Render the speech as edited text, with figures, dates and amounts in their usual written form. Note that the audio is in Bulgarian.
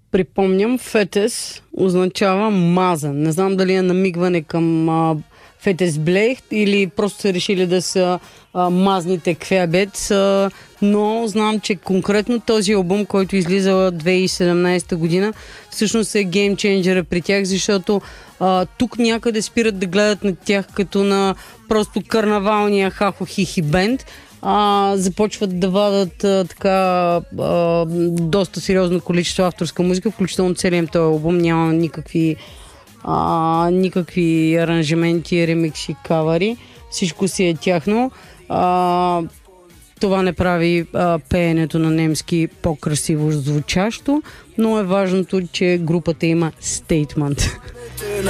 припомням, фетес означава мазан. Не знам дали е намигване към фетес блейхт или просто са решили да са мазните квебец, но знам, че конкретно този албум, който излиза 2017 година, всъщност е геймченджера при тях, защото тук някъде спират да гледат на тях като на просто карнавалния хахо-хихи бенд, започват да вадат доста сериозно количество авторска музика, включително целият този албум няма никакви аранжименти, ремикси, кавари. Всичко си е тяхно. Това не прави пеенето на немски по-красиво звучащо, но е важното, че групата има стейтмент.